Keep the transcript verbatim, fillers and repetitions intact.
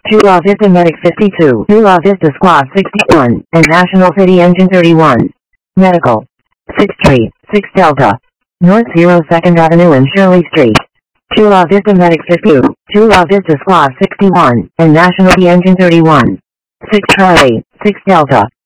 Chula Vista Medic fifty-two, Chula Vista Squad sixty-one, and National City Engine thirty-one. Medical. six three, six Delta. North zero second Avenue and Shirley Street. Chula Vista Medic fifty-two, Chula Vista Squad sixty-one, and National City Engine thirty-one. six Charlie, six Delta.